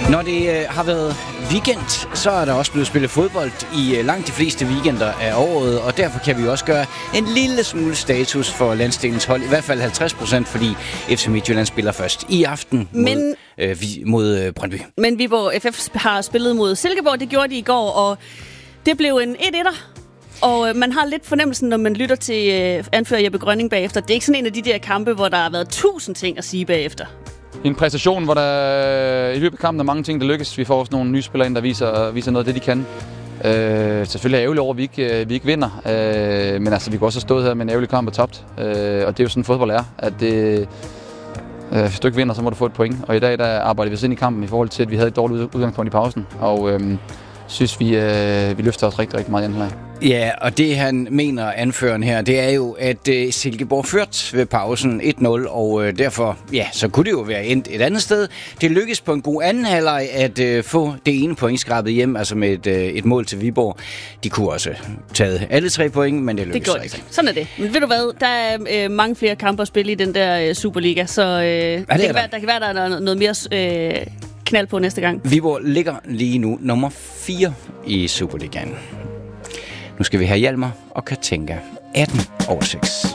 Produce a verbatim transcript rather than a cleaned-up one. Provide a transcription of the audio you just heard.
Når det øh, har været weekend, så er der også blevet spillet fodbold i øh, langt de fleste weekender af året, og derfor kan vi også gøre en lille smule status for landsdelens hold, i hvert fald halvtreds procent, fordi F C Midtjylland spiller først i aften mod, men, øh, vi, mod øh, Brøndby. Men Viborg F F har spillet mod Silkeborg, det gjorde de i går, og det blev en et-etter. Og øh, man har lidt fornemmelsen, når man lytter til øh, anfører Jeppe Grønning bagefter. Det er ikke sådan en af de der kampe, hvor der har været tusind ting at sige bagefter. En præstation, hvor der i løbet af kampen er mange ting, der lykkes. Vi får også nogle nye spillere ind, der viser, viser noget af det, de kan. Øh, selvfølgelig er jeg ærgerlig over, at vi ikke, vi ikke vinder. Øh, men altså, vi kunne også have stået her med en ærgerlig kamp og tabt. Øh, og det er jo sådan, fodbold er. At det, øh, hvis du ikke vinder, så må du få et point. Og i dag der arbejder vi os ind i kampen i forhold til, at vi havde et dårligt udgangspunkt i pausen. Og øh, synes, vi, øh, vi løfter os rigtig, rigtig meget i anden leg. Ja, og det han mener, anføreren her, det er jo, at øh, Silkeborg ført ved pausen et nul, og øh, derfor, ja, så kunne det jo være endt et andet sted. Det lykkedes på en god anden halvleg at øh, få det ene point skrabet hjem, altså med et, øh, et mål til Viborg. De kunne også taget alle tre point, men det lykkedes ikke. Sådan er det. Men ved du hvad, der er øh, mange flere kampe at spille i den der øh, Superliga, så øh, det, det kan være, der kan være, der er noget mere øh, knald på næste gang. Viborg ligger lige nu nummer fire i Superligaen. Nu skal vi have Hjalmar og Katinka atten over seks.